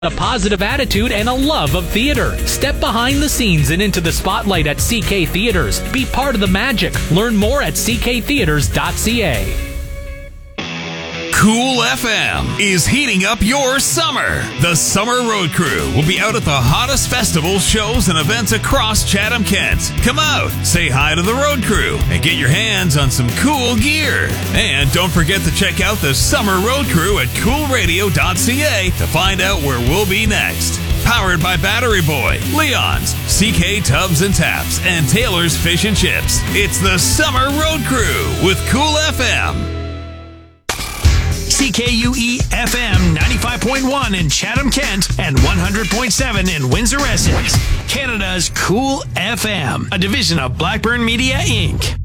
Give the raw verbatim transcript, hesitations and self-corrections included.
A positive attitude and a love of theater. Step behind the scenes and into the spotlight at C K Theaters. Be part of the magic. Learn more at c k theaters dot c a. Cool F M is heating up your summer. The Summer Road Crew will be out at the hottest festivals, shows, and events across Chatham-Kent. Come out, say hi to the Road Crew, and get your hands on some cool gear. And don't forget to check out the Summer Road Crew at cool radio dot c a to find out where we'll be next. Powered by Battery Boy, Leon's, C K Tubs and Taps, and Taylor's Fish and Chips. It's the Summer Road Crew with Cool F M. C K U E F M ninety-five point one in Chatham-Kent and one hundred point seven in Windsor, Essex. Canada's Cool F M, a division of Blackburn Media, Incorporated.